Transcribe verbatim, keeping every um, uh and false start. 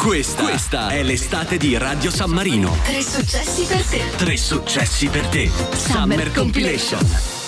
Questa, questa è l'estate di Radio San Marino. Tre successi per te. Tre successi per te. Summer, Summer Compilation.